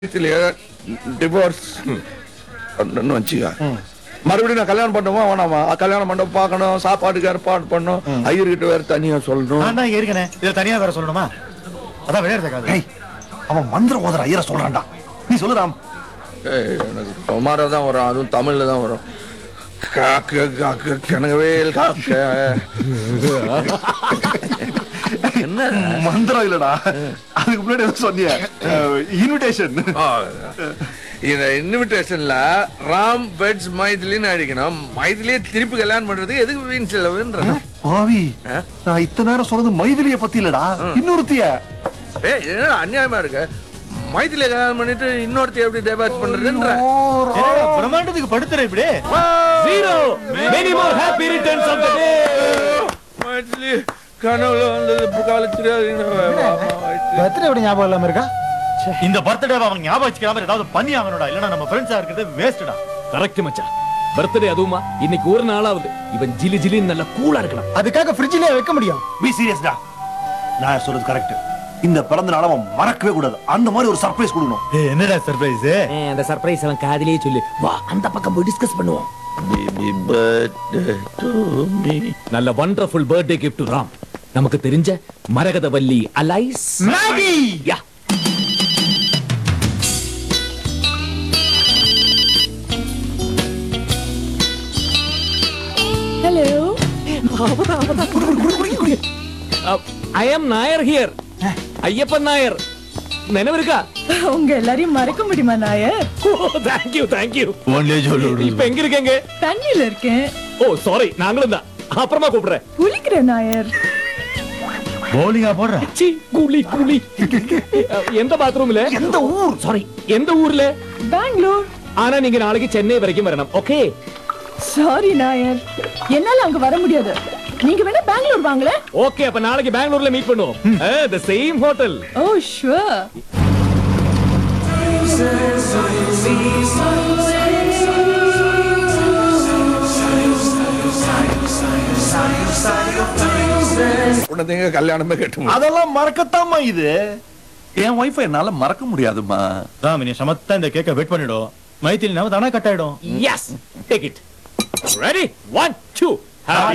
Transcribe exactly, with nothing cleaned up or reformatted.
Divorce வச்சுக்க மறுபடியும் நான் கல்யாணம் பண்ணுவோம் வேணாமா கல்யாணம் பண்ண பார்க்கணும் சாப்பாட்டுக்கு ஏற்பாடு பண்ணும் ஐயர்கிட்ட வேற தனியா சொல்லணும் நான் தான் இருக்கனே இத தனியா வேற சொல்லணுமா அதான் விளையாடுறதுக்காக அவன் மந்திர ஓதற ஐயரை சொல்றான்டா நீ சொல்லுறாம் ஏய், எனக்கு சுமாரா தான் வரும் அதுவும் தமிழ்ல தான் வரும் காக்க காக்க கனகவேல் காக்க என்ன மந்திரம் இல்லடா அதுக்கு முன்னாடி ஏதோ சொன்னிய இன்விடேஷன் இந்த இன்விடேஷன்ல ராம் வெட்ஸ் மைதிலின்னு அடிக்கணும் மைதிலியே திருப்பி கல்யாணம் பண்றதுக்கு எதுக்கு வீண் செலவுன்ற பாவி நான் இத்தனை நேரம் சொன்னது மைதிலிய பத்தி இல்லடா இன்னொருத்திய ஏய் என்ன அநியாயமா இருக்கு மைதிலிய கல்யாணம் பண்ணிட்டு இன்னொருத்தி எப்படி டைவர்ஸ் பண்றதுன்ற பிரம்மாண்டத்துக்கு படுத்துற இப்படி Zero! Many more happy returns of the day! Maithili கனவுல வந்தது புகால தெரியாது பர்த்டே எப்படி ஞாபகம் இல்லாம இருக்கா இந்த பர்த்டே அவன் ஞாபகம் வச்சுக்காம ஏதாவது பண்ணி ஆகணும்டா இல்லனா நம்ம ஃப்ரெண்ட்ஸா இருக்கிறது வேஸ்ட்டா கரெக்ட் மச்சான் பர்த்டே அதுவுமா இன்னைக்கு ஒரு நாளாவது இவன் ஜிலி ஜிலின்னு நல்லா கூலா இருக்கணும் அதுக்காக ஃப்ரிட்ஜ்லயே வைக்க முடியும் பி சீரியஸ்டா நான் சொல்றது கரெக்ட் இந்த பிறந்த நாளை அவன் மறக்கவே கூடாது அந்த மாதிரி ஒரு சர்ப்ரைஸ் கொடுக்கணும் ஏய் என்னடா சர்ப்ரைஸ் அந்த சர்ப்ரைஸ் அவன் காதிலேயே சொல்லு வா அந்த பக்கம் போய் டிஸ்கஸ் பண்ணுவோம் Baby birthday to me. நல்ல wonderful birthday gift to Ram நமக்கு தெரிஞ்ச Maragathavalli Alice Maggi yeah Hello. I am Nair here Ayyappan Nair நினைவிருக்கா உங்க எல்லாரையும் மறக்க முடியுமா Nair? Thank you thank you only சொல்லு இப்ப எங்க இருக்கீங்க தண்ணியில இருக்கேன். ஓ சாரி நாங்களும் தான் அப்புறமா கூப்பிடுறேன் குளிக்கிற நாயர். போலிங்கா போடுற சி குளி குளி எந்த பாத்ரூம்ல எந்த ஊர் சாரி எந்த ஊர்ல பெங்களூர். ஆனா நீங்க நாளைக்கு சென்னை வரைக்கும் வரணும் ஓகே சாரி நாயர். என்னால அங்க வர முடியாது. நீங்க வேணா பெங்களூர் வாங்களே. ஓகே அப்ப நாளைக்கு பெங்களூர்ல மீட் பண்ணுவோம் the same hotel O sure. உடனே கல்யாணமே கட்டுமா அதெல்லாம் மறக்கத்தாமா இது என் ஒய்ஃபை என்னால மறக்க முடியாதுமா ராம் நீ சமத்தா இந்த கேக்க வெயிட் பண்ணிடும் மைத்திலி நாம தானா கட் ஆயிடும் S take it ready one two